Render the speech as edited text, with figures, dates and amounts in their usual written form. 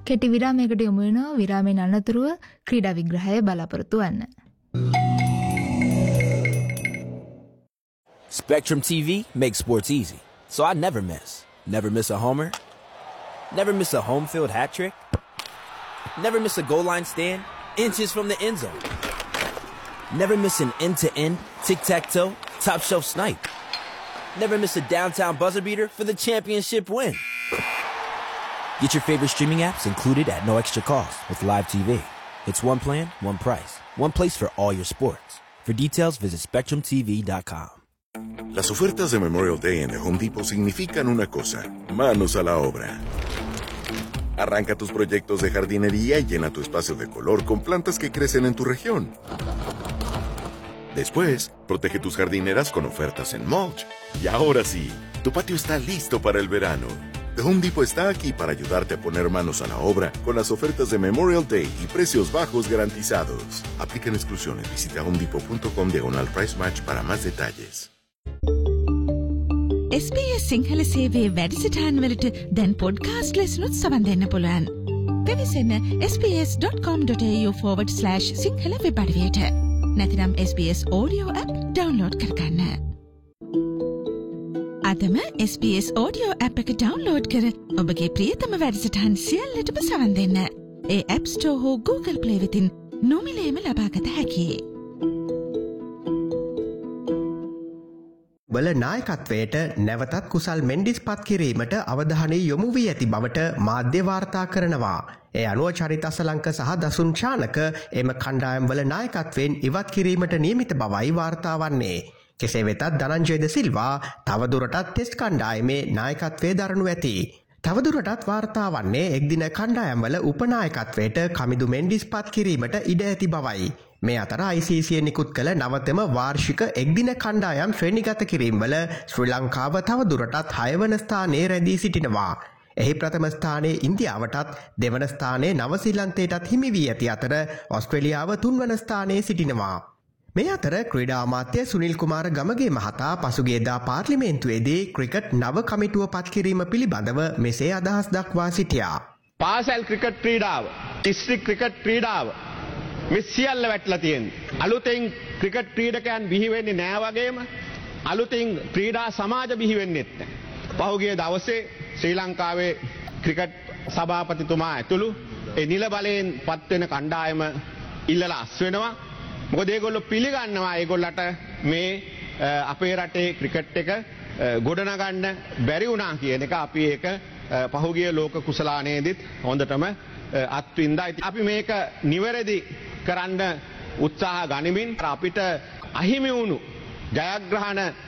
කෙටි විරාමයකට යොමු වෙනවා. විරාමයෙන් අනතුරුව ක්‍රීඩා විග්‍රහය බලාපොරොත්තු වෙන්න. Spectrum TV makes sports easy, so I never miss. Never miss a homer. Never miss a home field hat trick. Never miss a goal line stand inches from the end zone. Never miss an end-to-end, tic-tac-toe, top-shelf snipe. Never miss a downtown buzzer beater for the championship win. Get your favorite streaming apps included at no extra cost with Live TV. It's one plan, one price, one place for all your sports. For details, visit SpectrumTV.com. Las ofertas de Memorial Day en The Home Depot significan una cosa: manos a la obra. Arranca tus proyectos de jardinería y llena tu espacio de color con plantas que crecen en tu región. Después, protege tus jardineras con ofertas en mulch. Y ahora sí, tu patio está listo para el verano. The Home Depot está aquí para ayudarte a poner manos a la obra con las ofertas de Memorial Day y precios bajos garantizados. Aplican exclusiones. Visita homedepot.com/price match para más detalles. SBS Sinhala සේවයේ වැඩසටහන් වලට දැන් podcast ලෙසනුත් සවන් දෙන්න පුළුවන්. වෙබසෙන්න sbs.com.au/සිංහල web අඩවියට. නැතිනම් SBS audio app download කරගන්න. අදම SBS audio app එක download කර ඔබගේ ප්‍රියතම වැඩසටහන් සියල්ලටම සවන් දෙන්න. ඒ App Store හෝ Google Play වෙතින් නොමිලේම ලබාගත හැකියි. වල නායකත්වයට නැවතත් කුසල් මෙන්ඩිස් පත් කිරීමට අවධානය යොමු වී ඇති බවට මාධ්‍ය වාර්තා කරනවා. ඒ අනුව චරිත අසලංක සහ දසුන් චානක එම කණ්ඩායම් වල නායකත්වයෙන් ඉවත් කිරීමට නියමිත බවයි වාර්තා වන්නේ. කෙසේ වෙතත් ධනංජය ද සිල්වා තවදුරටත් ටෙස්ට් කණ්ඩායමේ නායකත්වයේ දරනු ඇති. තවදුරටත් වාර්තා වන්නේ එක්දින කණ්ඩායම් වල උපනායකත්වයට කමිදු මෙන්ඩිස් පත් කිරීමට ඉඩ ඇති බවයි. මේ අතර ICC නිකුත් කළ නවතම වාර්ෂික එක්දින කණ්ඩායම් ශ්‍රේණිගත කිරීම්වල ශ්‍රී ලංකාව තවදුරටත් 6 වන ස්ථානයේ රැඳී සිටිනවා. එහි ප්‍රථම ස්ථානයේ ඉන්දියාවටත් දෙවන ස්ථානයේ නවසීලන්තයටත් හිමි වී ඇති අතර ඔස්ට්‍රේලියාව 3 වන ස්ථානයේ සිටිනවා. මේ අතර ක්‍රීඩා අමාත්‍ය සුනිල් කුමාර ගමගේ මහතා පසුගියදා පාර්ලිමේන්තුවේදී ක්‍රිකට් නව කමිටුව පත් කිරීම පිළිබඳව මෙසේ අදහස් දක්වා සිටියා. පාසල් ක්‍රිකට් ක්‍රීඩාව, දිස්ත්‍රික් ක්‍රිකට් ක්‍රීඩාව මේ සියල්ල වැටලා තියෙන්නේ. අලුතෙන් ක්‍රිකට් ක්‍රීඩකයන් බිහි වෙන්නේ නෑ වගේම අලුතෙන් ක්‍රීඩා සමාජ බිහි වෙන්නෙත් නෑ. පහුගිය දවසේ ශ්‍රී ලංකාවේ ක්‍රිකට් සභාපතිතුමා ඇතුළු ඒ නිල බලයෙන් පත් වෙන කණ්ඩායම ඉල්ලලා අස් වෙනවා. මොකද ඒගොල්ලෝ පිළිගන්නවා ඒගොල්ලට මේ අපේ රටේ ක්‍රිකට් එක ගොඩනගන්න බැරි වුණා කියන එක. අපි ඒක පහුගිය ලෝක කුසලානයේදීත් හොඳටම අත්විඳා. අපි මේක නිවැරදි කරන්න උත්සාහ ගනිමින් අපිට අහිමි වුණු ජයග්‍රහණ